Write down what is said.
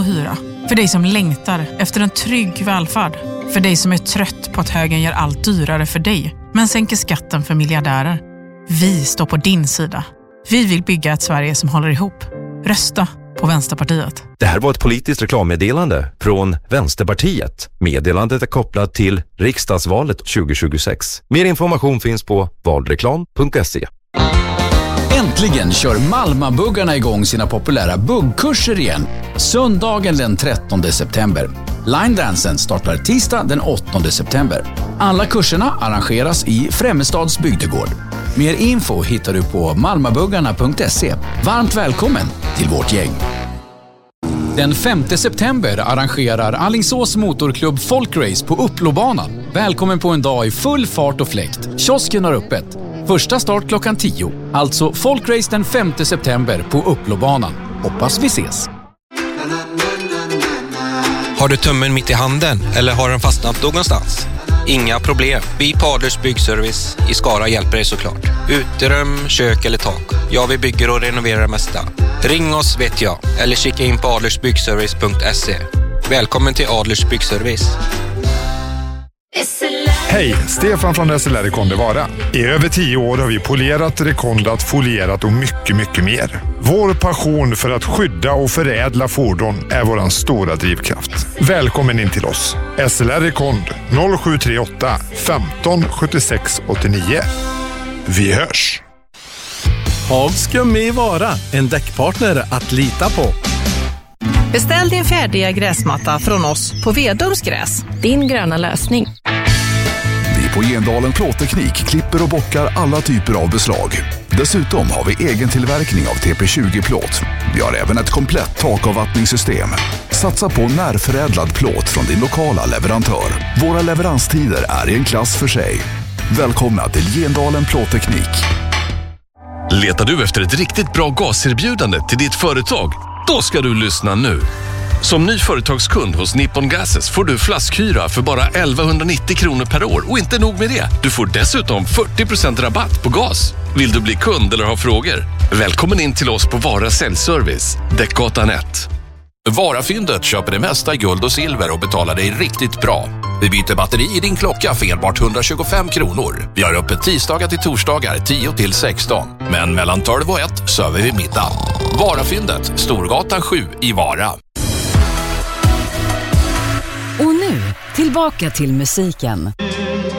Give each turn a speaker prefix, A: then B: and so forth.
A: hyra. För dig som längtar efter en trygg välfärd. För dig som är trött på att högern gör allt dyrare för dig, men sänker skatten för miljardärer. Vi står på din sida. Vi vill bygga ett Sverige som håller ihop. Rösta på Vänsterpartiet.
B: Det här var ett politiskt reklammeddelande från Vänsterpartiet. Meddelandet är kopplat till riksdagsvalet 2026. Mer information finns på valreklam.se.
C: Äntligen kör Malmabuggarna igång sina populära buggkurser igen. Söndagen den 13 september. Line Dansen startar tisdag den 8 september. Alla kurserna arrangeras i Främmestads bygdegård. Mer info hittar du på malmabuggarna.se. Varmt välkommen till vårt gäng. Den 5 september arrangerar Alingsås motorklubb Folkrace på Upplobanan. Välkommen på en dag i full fart och fläkt. Kiosken har öppet. Första start klockan 10. Alltså Folkrace den 5 september på Upplobanan. Hoppas vi ses.
D: Har du tummen mitt i handen eller har den fastnat någonstans? Inga problem. Vi på Adlers Byggservice i Skara hjälper dig såklart. Uterum, kök eller tak. Ja, vi bygger och renoverar det mesta. Ring oss vet jag. Eller kika in på adlersbyggservice.se. Välkommen till Adlers Byggservice.
E: Hej, Stefan från SLR Rekonde Vara. I över 10 år har vi polerat, rekondat, folierat och mycket mer. Vår passion för att skydda och förädla fordon är våran stora drivkraft. Välkommen in till oss. SLR Rekond 0738 15 76 89. Vi hörs!
F: Hagström i Vara, en däckpartner att lita på.
G: Beställ din färdiga gräsmatta från oss på Vedums gräs. Din gröna lösning.
H: Vi på Gendalen Plåtteknik klipper och bockar alla typer av beslag. Dessutom har vi egen tillverkning av TP20-plåt. Vi har även ett komplett takavvattningssystem. Satsa på närförädlad plåt från din lokala leverantör. Våra leveranstider är i en klass för sig. Välkomna till Gendalen Plåtteknik.
I: Letar du efter ett riktigt bra gaserbjudande till ditt företag? Då ska du lyssna nu. Som ny företagskund hos Nippon Gases får du flaskhyra för bara 1190 kronor per år. Och inte nog med det, du får dessutom 40% rabatt på gas. Vill du bli kund eller ha frågor? Välkommen in till oss på Vara Säljservice, Däckgatan 1.
J: Varafyndet köper det mesta i guld och silver och betalar dig riktigt bra. Vi byter batteri i din klocka för enbart 125 kronor. Vi har öppet tisdagar till torsdagar 10 till 16. Men mellan 12 och 1 söver vi middag. Varafyndet, Storgatan 7 i Vara.
K: Och nu, tillbaka till musiken.